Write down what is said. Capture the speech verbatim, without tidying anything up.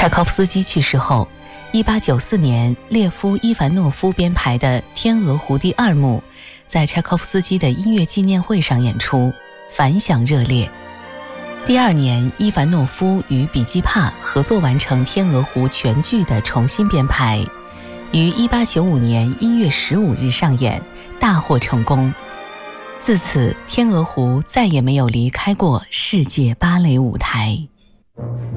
柴可夫斯基去世后，一八九四年列夫·伊凡诺夫编排的《天鹅湖》第二幕在柴可夫斯基的音乐纪念会上演出，反响热烈。第二年，伊凡诺夫与比基帕合作完成《天鹅湖》全剧的重新编排，于一八九五年一月十五日上演，大获成功。自此，《天鹅湖》再也没有离开过世界芭蕾舞台。